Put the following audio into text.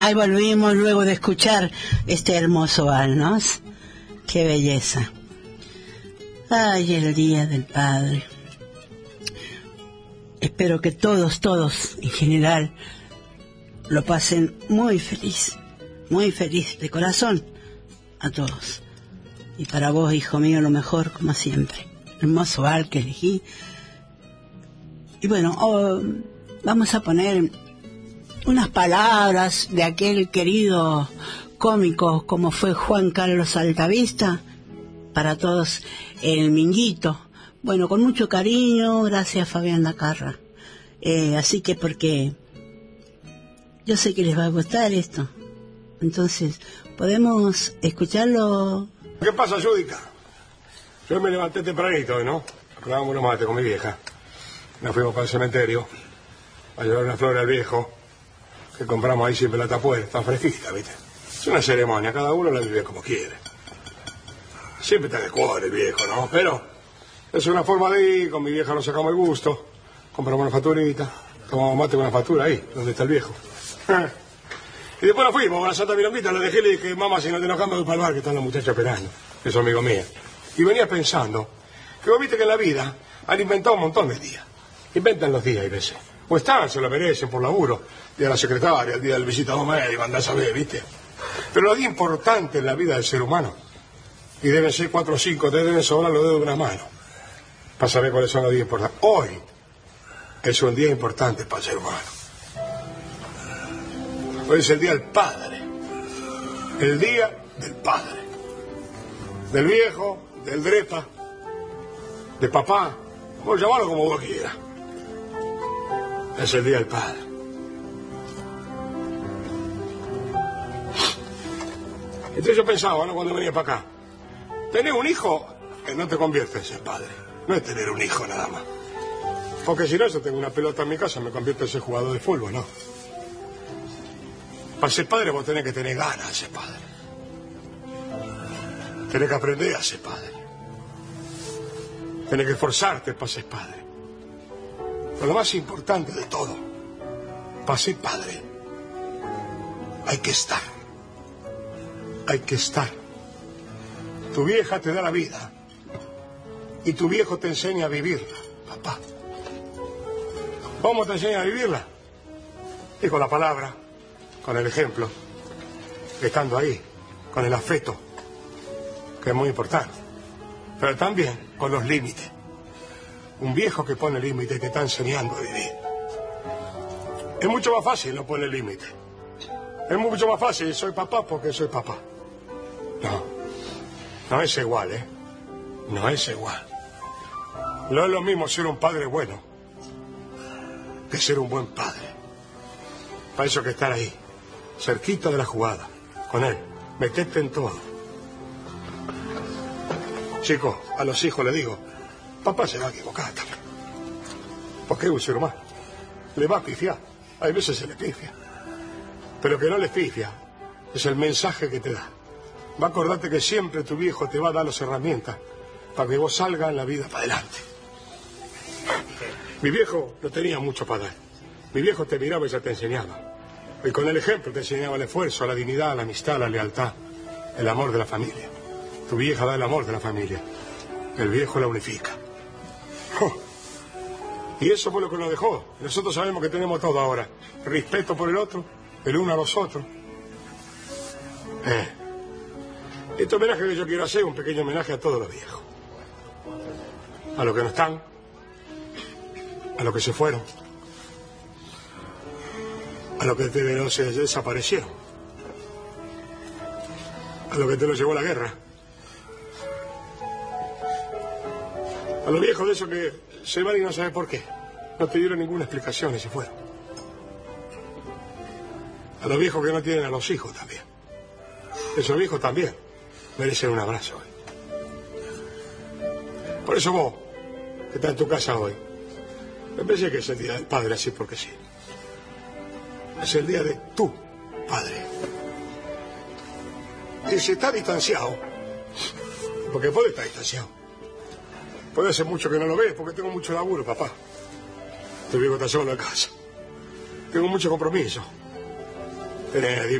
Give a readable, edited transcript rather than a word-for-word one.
Ahí volvimos luego de escuchar este hermoso vals. Qué belleza. Ay, el Día del Padre. Espero que todos en general lo pasen muy feliz de corazón a todos. Y para vos, hijo mío, lo mejor como siempre. Hermoso vals que elegí. Y bueno, vamos a poner unas palabras de aquel querido cómico como fue Juan Carlos Altavista, para todos el Minguito. Bueno, con mucho cariño, gracias Fabián Dacarra. Así que porque yo sé que les va a gustar esto, entonces podemos escucharlo. ¿Qué pasa, Yudica? Yo me levanté tempranito hoy, ¿no? Acabamos unos mates con mi vieja. Nos fuimos para el cementerio a llevar una flor al viejo, que compramos ahí siempre en la tapuera, tan fresquita, ¿viste? Es una ceremonia, cada uno la vive como quiere. Siempre está de cuore el viejo, ¿no? Pero es una forma de ir, con mi vieja nos sacamos el gusto, compramos una facturita, tomamos mate con una factura ahí, donde está el viejo. Y después nos fuimos a la Santa Milonguita, le dejé y le dije, mamá, si no te enojas me voy para el bar, que están los muchachos esperando, que son amigos míos. Y venía pensando, que vos viste que en la vida han inventado un montón de días. Inventan los días, hay veces. O están, se lo merecen por laburo. El día de la secretaria, el día del visitador médico, andás a ver, ¿viste? Pero lo día importante en la vida del ser humano, y deben ser 4 o 5, te deben sobrar los dedos de una mano, para saber cuáles son los días importantes. Hoy es un día importante para el ser humano. Hoy es el día del padre. El día del padre. Del viejo, del drepa, de papá, vos llamarlo como vos quieras. Es el día del padre. Entonces yo pensaba, ¿no? Cuando venía para acá, tener un hijo que no te conviertes en padre. No es tener un hijo nada más. Porque si no, yo tengo una pelota en mi casa, me convierto en ser jugador de fútbol, ¿no? Para ser padre vos tenés que tener ganas de ser padre. Tenés que aprender a ser padre. Tenés que esforzarte para ser padre. Pero lo más importante de todo, para ser padre, hay que estar. Hay que estar. Tu vieja te da la vida y tu viejo te enseña a vivirla, papá. ¿Cómo te enseña a vivirla? Y con la palabra, con el ejemplo, estando ahí, con el afecto, que es muy importante, pero también con los límites. Un viejo que pone límites te está enseñando a vivir. Es mucho más fácil no poner límites. Es mucho más fácil, soy papá porque soy papá. No es igual, ¿eh? No es igual. No es lo mismo ser un padre bueno que ser un buen padre. Para eso hay que estar ahí, cerquita de la jugada, con él, meterte en todo. Chicos, a los hijos les digo, papá se va a equivocar también. Porque es un ser humano. Le va a pifiar. Hay veces se le pifia. Pero que no le pifia es el mensaje que te da. Va a acordarte que siempre tu viejo te va a dar las herramientas para que vos salgas en la vida para adelante. Mi viejo no tenía mucho para dar. Mi viejo te miraba y ya te enseñaba. Y con el ejemplo te enseñaba el esfuerzo, la dignidad, la amistad, la lealtad, el amor de la familia. Tu vieja da el amor de la familia. El viejo la unifica. Y eso fue lo que nos dejó. Nosotros sabemos que tenemos todo ahora. Respeto por el otro, el uno a los otros. Este homenaje que yo quiero hacer es un pequeño homenaje a todos los viejos. A los que no están, a los que se fueron, a los que se desaparecieron, a los que te los llevó la guerra, a los viejos de esos que se van y no saben por qué, no te dieron ninguna explicación y se fueron, a los viejos que no tienen a los hijos también. Esos viejos también merecen un abrazo hoy. Por eso vos, que estás en tu casa hoy, me parece que es el día del padre así porque sí. Es el día de tu padre. Y si está distanciado, porque puede estar distanciado, puede ser mucho que no lo ves, porque tengo mucho laburo, papá. Tu viejo está solo en casa. Tengo mucho compromiso. Dime.